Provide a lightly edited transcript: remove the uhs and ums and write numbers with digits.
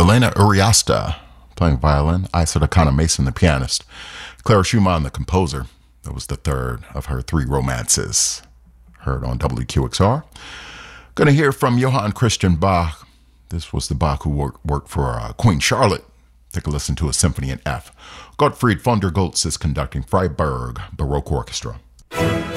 Elena Uriasta playing violin, Isa Dakana Mason, the pianist, Clara Schumann, the composer. That was the third of her three romances, heard on WQXR. Going to hear from Johann Christian Bach. This was the Bach who worked for Queen Charlotte. Take a listen to a symphony in F. Gottfried von der Goltz is conducting Freiburg Baroque Orchestra.